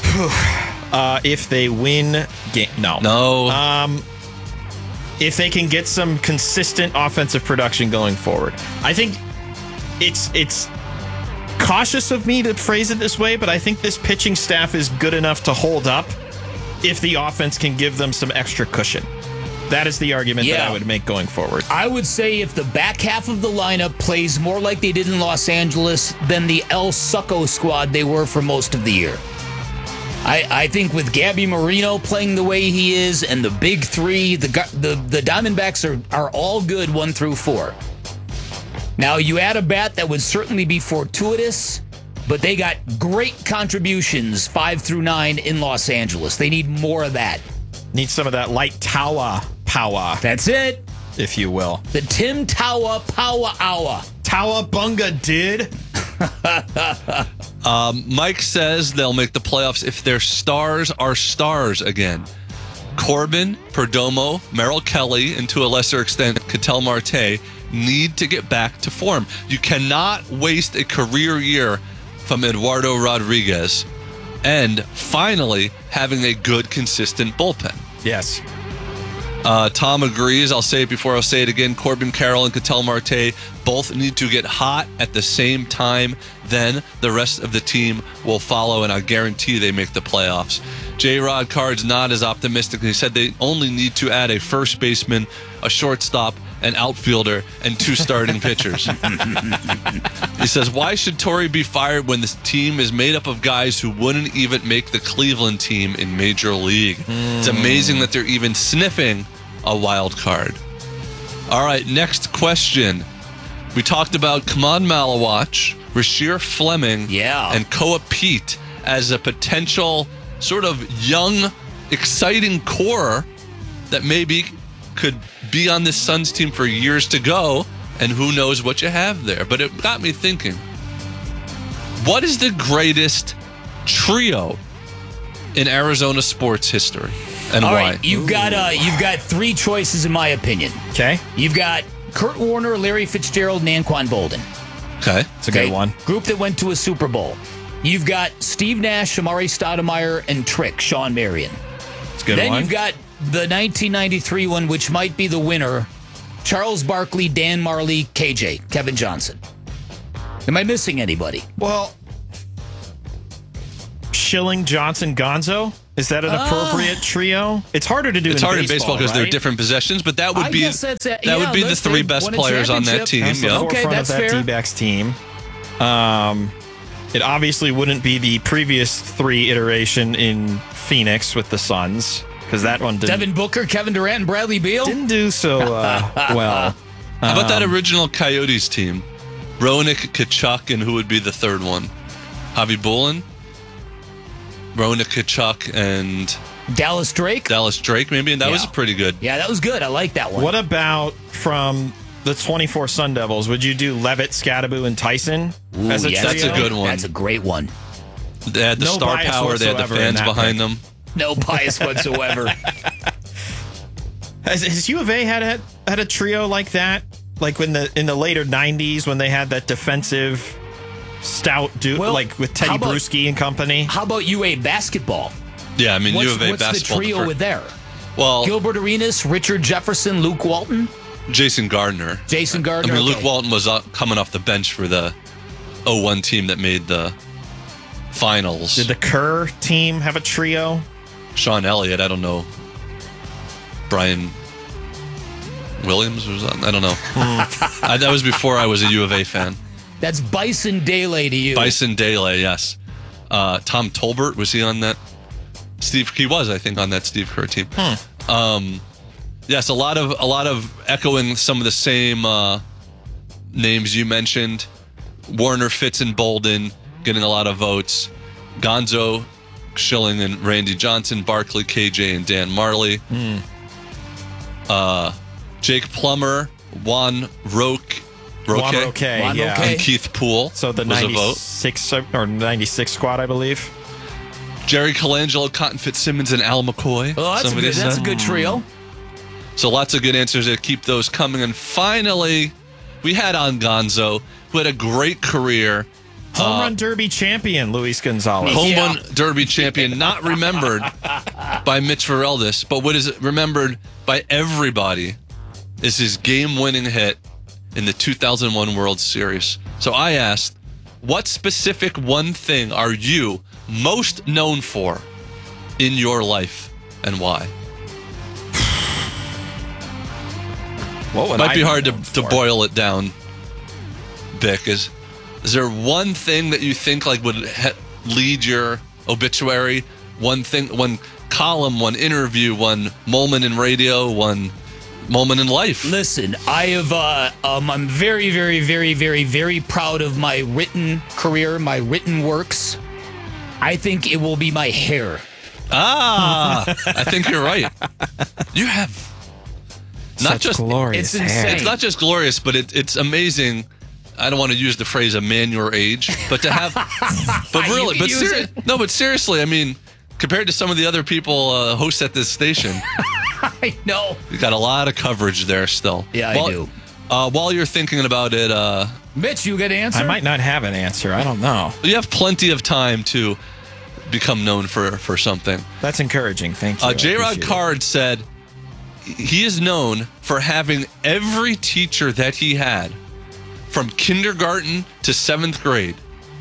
Uh, if they win, game no,
no.
Um, if they can get some consistent offensive production going forward, I think it's it's cautious of me to phrase it this way, but I think this pitching staff is good enough to hold up if the offense can give them some extra cushion. That is the argument
Yeah.
that I would make going forward.
I would say if the back half of the lineup plays more like they did in Los Angeles than the El Succo squad they were for most of the year. I, I think with Gabby Marino playing the way he is and the big three, the the, the Diamondbacks are, are all good one through four. Now, you add a bat that would certainly be fortuitous, but they got great contributions five through nine in Los Angeles. They need more of that.
Need some of that light Tawa power.
That's it.
If you will.
The Tim Tawa Power Hour.
Tawa Bunga did.
um, Mike says they'll make the playoffs if their stars are stars again. Corbin, Perdomo, Merrill Kelly, and to a lesser extent, Ketel Marte need to get back to form. You cannot waste a career year from Eduardo Rodriguez. And finally, having a good, consistent bullpen.
Yes.
Uh, Tom agrees. I'll say it before I'll say it again. Corbin Carroll and Ketel Marte both need to get hot at the same time. Then the rest of the team will follow, and I guarantee they make the playoffs. J-Rod Card's not as optimistic. He said they only need to add a first baseman, a shortstop, an outfielder, and two starting pitchers. He says, why should Torrey be fired when this team is made up of guys who wouldn't even make the Cleveland team in Major League? Mm. It's amazing that they're even sniffing a wild card. All right, next question. We talked about Kamon Malawach, Rasheer Fleming,
yeah.
and Koa Pete as a potential sort of young, exciting core that maybe could be on this Suns team for years to go, and who knows what you have there. But it got me thinking, what is the greatest trio in Arizona sports history, and
All
why?
Right, you've got uh, you've got three choices in my opinion.
Okay.
You've got Kurt Warner, Larry Fitzgerald, and Anquan Bolden.
Okay.
It's a okay. good one.
Group that went to a Super Bowl. You've got Steve Nash, Amari Stoudemire, and Trick, Sean Marion.
It's a good
then
one.
You've got the nineteen ninety-three one, which might be the winner, Charles Barkley, Dan Marley, K J, Kevin Johnson. Am I missing anybody?
Well, Schilling, Johnson, Gonzo. Is that an
Uh,
appropriate trio? It's harder to do.
It's
in
hard
baseball,
in baseball because
right?
they're different possessions, but that would
I
be
guess that's a-
that
yeah,
would be the
listen,
three best
won a
players on that
championship.
team.
That's the
Yeah.
Okay,
forefront
that's
of that
fair.
D-backs team. Um, it obviously wouldn't be the previous three iteration in Phoenix with the Suns because that one didn't,
Devin Booker, Kevin Durant, and Bradley Beal
didn't do so uh, well.
How about that
Um,
original Coyotes team? Roenick, Kachuk, and who would be the third one? Javi Bullen? Roenick, Kachuk, and
Dallas Drake.
Dallas Drake, maybe? And that
Yeah.
was pretty good.
Yeah, that was good. I like that one.
What about from the twenty-four Sun Devils? Would you do Levitt, Scadaboo, and Tyson
Ooh,
as a
yeah,
trio?
That's a good one.
That's a great one.
They had the
No
star
bias
power. They had the
whatsoever in
fans
that
behind
pick.
them.
No bias whatsoever.
Has, has U of A had a, had a trio like that? Like when the in the later nineties when they had that defensive stout dude,
Well,
like with Teddy
how about-
Bruschi and company.
How about U A basketball?
Yeah, I mean,
What's,
U of A
what's the
basketball.
trio
for-
with there?
well,
Gilbert Arenas, Richard Jefferson, Luke Walton,
Jason Gardner.
Jason Gardner.
I mean,
okay.
Luke Walton was uh, coming off the bench for the oh one team that made the finals.
Did the Kerr team have a trio?
Sean Elliott, I don't know. Brian Williams was on, I don't know. I, that was before I was a U of A fan.
That's Bison Dele to you.
Bison Dele, yes. Uh, Tom Tolbert, was he on that? Steve, he was, I think, on that Steve Kerr team.
Hmm.
Um, yes, a lot of a lot of echoing some of the same uh, names you mentioned. Warner, Fitz, and Bolden getting a lot of votes. Gonzo, Schilling, and Randy Johnson. Barkley, K J, and Dan Marley.
Hmm.
Uh, Jake Plummer, Juan Roque, Roque,
Juan Roque,
Juan
yeah.
Roque.
and Keith Poole.
So the
was a vote.
ninety-six or ninety-six squad, I believe.
Jerry Colangelo, Cotton Fitzsimmons, and Al McCoy.
Oh, that's, a
Somebody
good, that's a
said.
good trio.
So lots of good answers there. Keep those coming. And finally, we had on Gonzo, who had a great career.
Home
Uh,
run derby champion, Luis Gonzalez.
Home
Yeah.
run derby champion, not remembered by Mitch Vareldis, but what is remembered by everybody is his game-winning hit in the two thousand one World Series. So I asked, what specific one thing are you most known for in your life, and why?
What would
Might
I
be hard to,
known
to
for?
boil it down, Vic. Is is there one thing that you think like would he- lead your obituary? One thing, one column, one interview, one moment in radio, one moment in life.
Listen, I have. Uh, um, I'm very, very, very, very, very proud of my written career, my written works. I think it will be my hair.
Ah, I think you're right. You have not
Such
just
glorious
it's insane.
hair.
It's not just glorious, but it, it's amazing. I don't want to use the phrase "a man your age," but to have, but
You
really,
can
but
use
seri-
it.
no, but seriously, I mean, compared to some of the other people uh, hosts at this station,
I know.
you got a lot of coverage there still.
Yeah, I
while,
do.
Uh, while you're thinking about it, uh,
Mitch, you got an answer?
I might not have an answer. I don't know.
you have plenty of time to become known for for something.
That's encouraging. Thank you.
Uh,
I
J. Rod
appreciate it.
Card said he is known for having every teacher that he had from kindergarten to seventh grade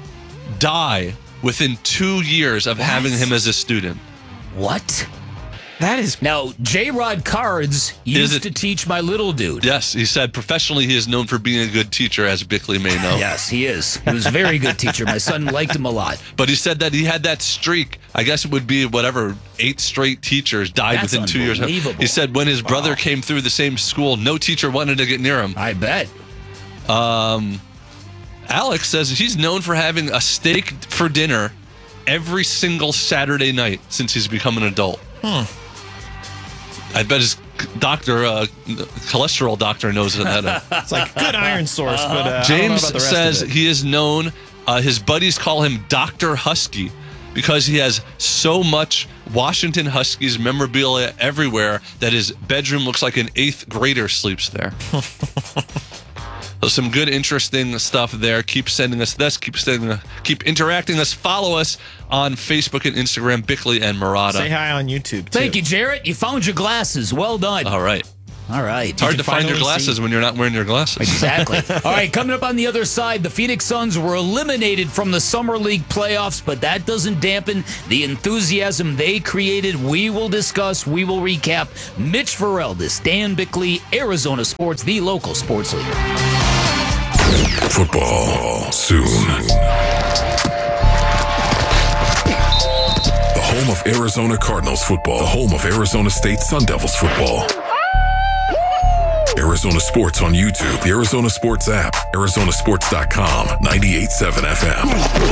die within two years of
What?
having him as a student.
What?
That is
now J-Rod Cards used
it,
to teach my little dude.
Yes, he said professionally he is known for being a good teacher, as Bickley may know.
Yes, he is. He was a very good teacher. My son liked him a lot.
But he said that he had that streak. I guess it would be whatever, eight straight teachers died
That's
within two years. He said when his brother wow. came through the same school, no teacher wanted to get near him.
I bet.
Um, Alex says he's known for having a steak for dinner every single Saturday night since he's become an adult.
Hmm.
I bet his doctor, uh, cholesterol doctor, knows that.
It's like a good iron source, but uh,
James
I don't know about the rest
says
of it.
he is known. Uh, his buddies call him Doctor Husky because he has so much Washington Huskies memorabilia everywhere that his bedroom looks like an eighth grader sleeps there. So some good, interesting stuff there. Keep sending us this. Keep sending, keep interacting us. Follow us on Facebook and Instagram, Bickley and Murata.
Say hi on YouTube, too.
Thank you, Jarrett. You found your glasses. Well done.
All right.
All right.
It's hard to find your glasses
see?
when you're not wearing your glasses.
Exactly. All right, coming up on the other side, the Phoenix Suns were eliminated from the Summer League playoffs, but that doesn't dampen the enthusiasm they created. We will discuss, we will recap. Mitch Ferrell, Dan Bickley, Arizona Sports, the local sports leader.
Football soon. The home of Arizona Cardinals football. The home of Arizona State Sun Devils football. Arizona Sports on YouTube, the Arizona Sports app, Arizona Sports dot com, ninety-eight point seven F M.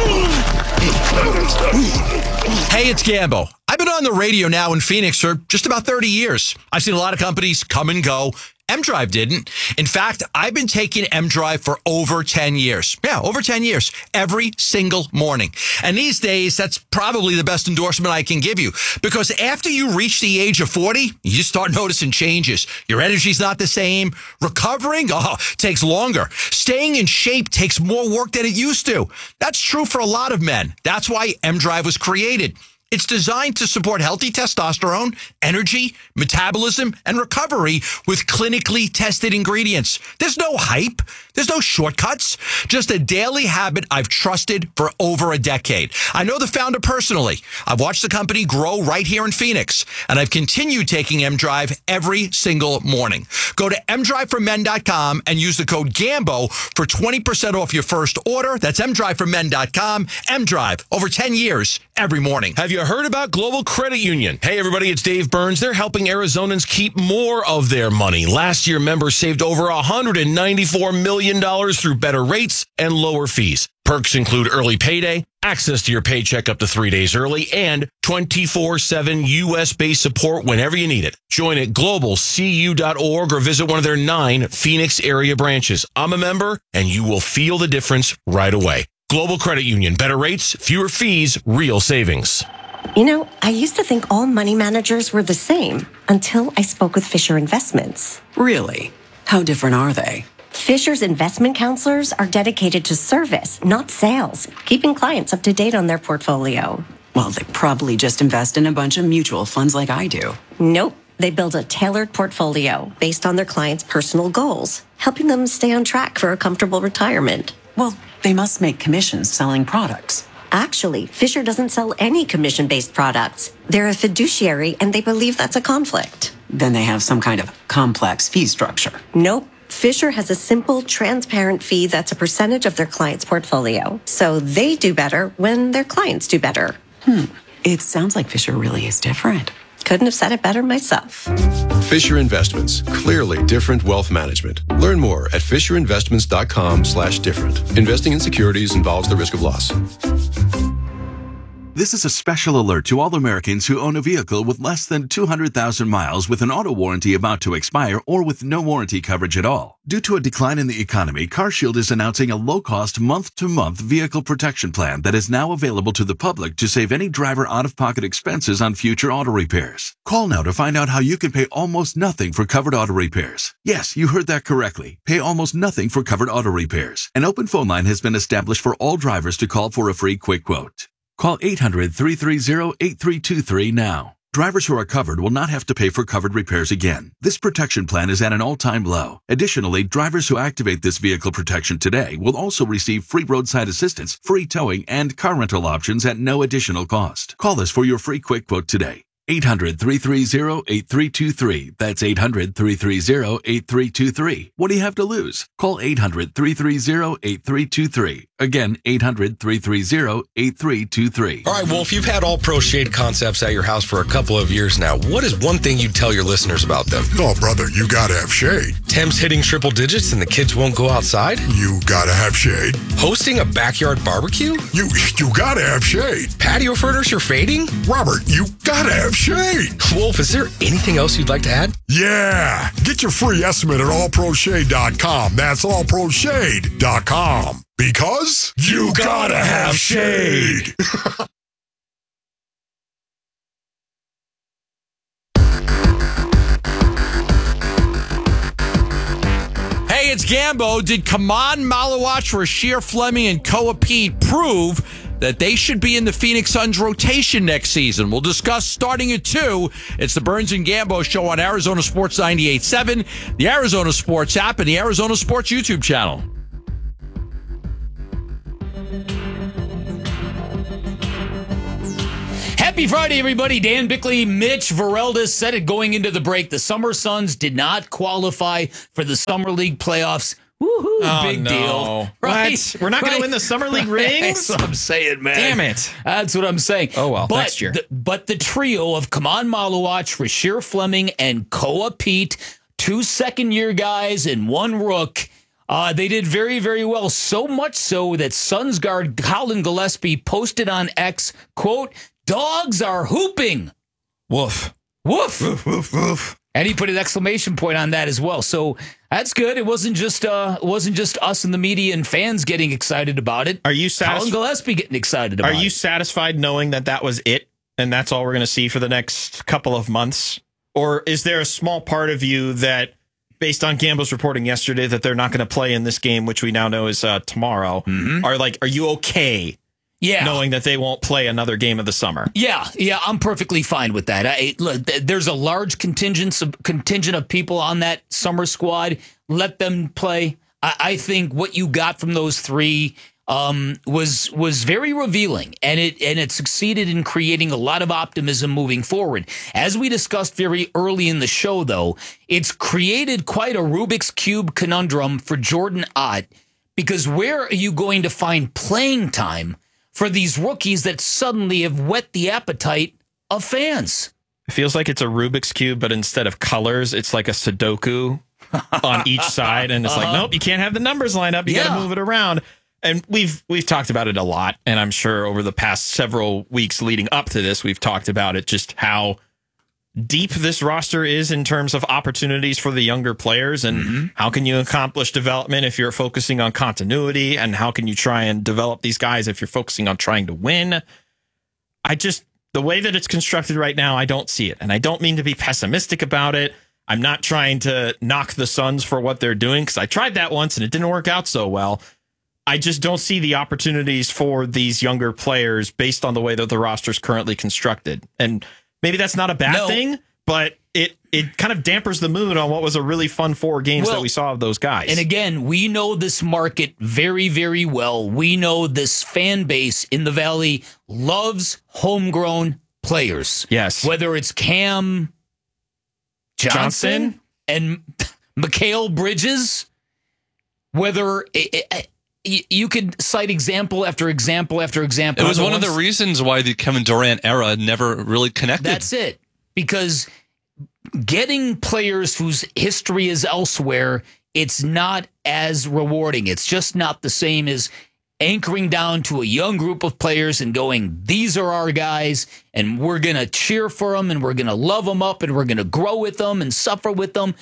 Hey, it's Gambo. I've been on the radio now in Phoenix for just about thirty years. I've seen a lot of companies come and go. M-Drive didn't. In fact, I've been taking M-Drive for over ten years. Yeah, over ten years. Every single morning. And these days, that's probably the best endorsement I can give you. Because after you reach the age of forty, you start noticing changes. Your energy's not the same. Recovering, oh, takes longer. Staying in shape takes more work than it used to. That's true for a lot of men. That's why M-Drive was created. It's designed to support healthy testosterone, energy, metabolism, and recovery with clinically tested ingredients. There's no hype. There's no shortcuts. Just a daily habit I've trusted for over a decade. I know the founder personally. I've watched the company grow right here in Phoenix, and I've continued taking M-Drive every single morning. Go to M drive for men dot com and use the code GAMBO for twenty percent off your first order. That's M drive for men dot com. M-Drive, over ten years, every morning.
Have you heard about Global Credit Union? Hey, everybody, it's Dave Burns. They're helping Arizonans keep more of their money. Last year, members saved over one hundred ninety-four million dollars through better rates and lower fees. Perks include early payday, access to your paycheck up to three days early, and twenty-four seven U S-based support whenever you need it. Join at global c u dot org or visit one of their nine Phoenix area branches. I'm a member, and you will feel the difference right away. Global Credit Union. Better rates, fewer fees, real savings.
You know, I used to think all money managers were the same until I spoke with Fisher Investments.
Really? How different are they?
Fisher's investment counselors are dedicated to service, not sales, keeping clients up to date on their portfolio.
Well, they probably just invest in a bunch of mutual funds like I do.
Nope. They build a tailored portfolio based on their clients' personal goals, helping them stay on track for a comfortable retirement.
Well, they must make commissions selling products.
Actually, Fisher doesn't sell any commission-based products. They're a fiduciary, and they believe that's a conflict.
Then they have some kind of complex fee structure.
Nope. Fisher has a simple, transparent fee that's a percentage of their client's portfolio. So they do better when their clients do better.
Hmm. It sounds like Fisher really is different.
Couldn't have said it better myself.
Fisher Investments. Clearly different wealth management. Learn more at fisher investments dot com slash different. Investing in securities involves the risk of loss.
This is a special alert to all Americans who own a vehicle with less than two hundred thousand miles with an auto warranty about to expire or with no warranty coverage at all. Due to a decline in the economy, CarShield is announcing a low-cost month-to-month vehicle protection plan that is now available to the public to save any driver out-of-pocket expenses on future auto repairs. Call now to find out how you can pay almost nothing for covered auto repairs. Yes, you heard that correctly. Pay almost nothing for covered auto repairs. An open phone line has been established for all drivers to call for a free quick quote. Call eight hundred, three three zero, eight three two three now. Drivers who are covered will not have to pay for covered repairs again. This protection plan is at an all-time low. Additionally, drivers who activate this vehicle protection today will also receive free roadside assistance, free towing, and car rental options at no additional cost. Call us for your free quick quote today. eight hundred, three three zero, eight three two three. That's eight hundred, three three zero, eight three two three. What do you have to lose? Call eight hundred, three three zero, eight three two three. Again, eight hundred, three three zero, eight three two three.
All right, well, if you've had All Pro Shade concepts at your house for a couple of years now, what is one thing you'd tell your listeners about them?
Oh, brother, you gotta have shade.
Tim's hitting triple digits and the kids won't go outside?
You gotta have shade.
Hosting a backyard barbecue?
You you gotta have shade.
Patio furniture fading?
Robert, you gotta have shade.
Wolf, is there anything else you'd like to add?
Yeah. Get your free estimate at all pro shade dot com. That's all pro shade dot com. Because you gotta have shade.
Hey, it's Gambo. Did Kaman Malawach, Rasheer Fleming, and Koa Pete prove that they should be in the Phoenix Suns rotation next season? We'll discuss starting at two. It's the Burns and Gambo Show on Arizona Sports ninety-eight point seven, the Arizona Sports app, and the Arizona Sports YouTube channel.
Happy Friday, everybody. Dan Bickley, Mitch Vereldes said it going into the break. The Summer Suns did not qualify for the Summer League playoffs. Woohoo,
oh,
big
no.
deal. Right?
What? We're not
right?
going to win the Summer League rings?
That's what I'm saying, man.
Damn it.
That's what I'm saying.
Oh, well,
but
next year.
The, but the trio of Kaman Malawach, Rasheer Fleming, and Koa Pete, two second-year guys and one rook, uh, they did very, very well. So much so that Suns guard Colin Gillespie posted on X, quote, "Dogs are hooping."
Woof.
Woof.
Woof, woof, woof.
And he put an exclamation point on that as well. So that's good. It wasn't just uh, it wasn't just us in the media and fans getting excited about it.
Are you
Colin
satisfied?
Gillespie getting excited about
Are you
it.
satisfied knowing that that was it and that's all we're going to see for the next couple of months? Or is there a small part of you that, based on Gambo's reporting yesterday, that they're not going to play in this game, which we now know is uh, tomorrow,
mm-hmm.
are like, are you okay?
Yeah.
Knowing that they won't play another game of the summer.
Yeah, yeah, I'm perfectly fine with that. I, look, there's a large contingent of, contingent of people on that summer squad. Let them play. I, I think what you got from those three um, was was very revealing, and it and it succeeded in creating a lot of optimism moving forward. As we discussed very early in the show, though, it's created quite a Rubik's Cube conundrum for Jordan Ott, because where are you going to find playing time for these rookies that suddenly have whet the appetite of fans?
It feels like it's a Rubik's Cube, but instead of colors, it's like a Sudoku on each side. And it's uh-huh. like, nope, you can't have the numbers line up. You yeah. got to move it around. And we've we've talked about it a lot. And I'm sure over the past several weeks leading up to this, we've talked about it, just how deep this roster is in terms of opportunities for the younger players, and mm-hmm. how can you accomplish development if you're focusing on continuity, and how can you try and develop these guys if you're focusing on trying to win. I just, the way that it's constructed right now, I don't see it. And I don't mean to be pessimistic about it. I'm not trying to knock the Suns for what they're doing, because I tried that once and it didn't work out so well. I just don't see the opportunities for these younger players based on the way that the roster's currently constructed. And maybe that's not a bad no. thing, but it it kind of dampers the mood on what was a really fun four games well, that we saw of those guys.
And again, we know this market very, very well. We know this fan base in the Valley loves homegrown players.
Yes.
Whether it's Cam Johnson, Johnson? and Mikal Bridges, whether it, it, you could cite example after example after example.
It was one of the reasons why the Kevin Durant era never really connected.
That's it. Because getting players whose history is elsewhere, it's not as rewarding. It's just not the same as anchoring down to a young group of players and going, these are our guys, and we're going to cheer for them, and we're going to love them up, and we're going to grow with them and suffer with them.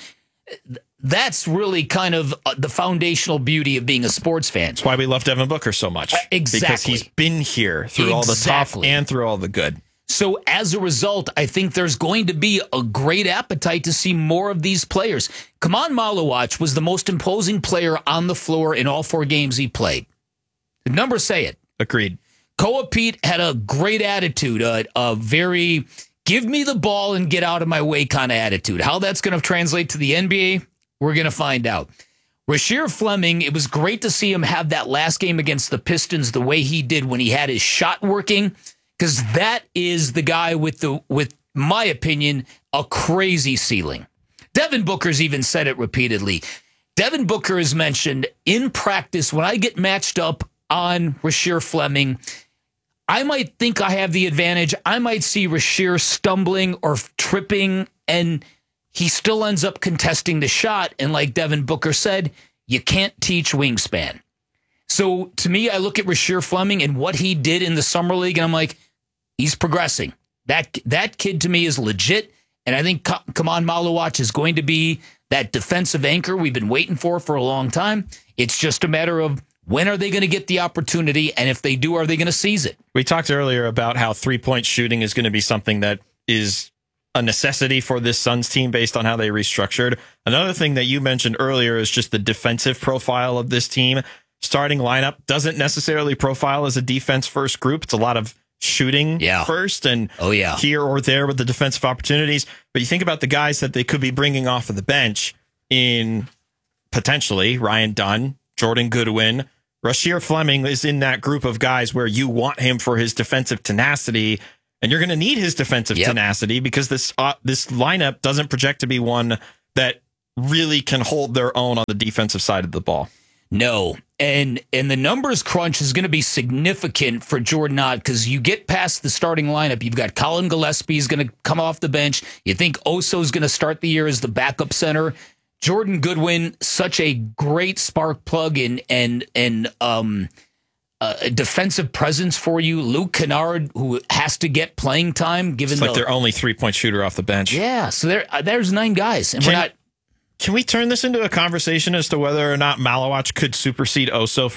That's really kind of the foundational beauty of being a sports fan.
That's why we love Devin Booker so much.
Exactly.
Because he's been here through exactly. all the tough and through all the good.
So as a result, I think there's going to be a great appetite to see more of these players. Kaman Malawach was the most imposing player on the floor in all four games he played. The numbers say it.
Agreed.
Koa Pete had a great attitude, a, a very give me the ball and get out of my way kind of attitude. How that's going to translate to the N B A, we're going to find out. Rasheer Fleming, it was great to see him have that last game against the Pistons the way he did when he had his shot working, because that is the guy with the with my opinion, a crazy ceiling. Devin Booker's even said it repeatedly. Devin Booker has mentioned in practice, when I get matched up on Rasheer Fleming, I might think I have the advantage. I might see Rasheer stumbling or tripping, and he still ends up contesting the shot. And like Devin Booker said, you can't teach wingspan. So to me, I look at Rasheer Fleming and what he did in the summer league, and I'm like, he's progressing. That that kid to me is legit, and I think Kaman Malawach is going to be that defensive anchor we've been waiting for for a long time. It's just a matter of when are they going to get the opportunity, and if they do, are they going to seize it?
We talked earlier about how three-point shooting is going to be something that is a necessity for this Suns team based on how they restructured. Another thing that you mentioned earlier is just the defensive profile of this team. Starting lineup doesn't necessarily profile as a defense-first group. It's a lot of shooting
yeah.
first and
oh, yeah.
here or there with the defensive opportunities. But you think about the guys that they could be bringing off of the bench in potentially Ryan Dunn, Jordan Goodwin. Rasheer Fleming is in that group of guys where you want him for his defensive tenacity, and you're going to need his defensive yep. tenacity because this uh, this lineup doesn't project to be one that really can hold their own on the defensive side of the ball.
No, and and the numbers crunch is going to be significant for Jordan Ott because you get past the starting lineup. You've got Colin Gillespie is going to come off the bench. You think Oso is going to start the year as the backup center. Jordan Goodwin, such a great spark plug and and and um, a defensive presence for you. Luke Kennard, who has to get playing time, given
it's like
the,
their only three point shooter off the bench.
Yeah, so there uh, there's nine guys, and
Can,
we're not.
Can we turn this into a conversation as to whether or not Malawach could supersede Oso for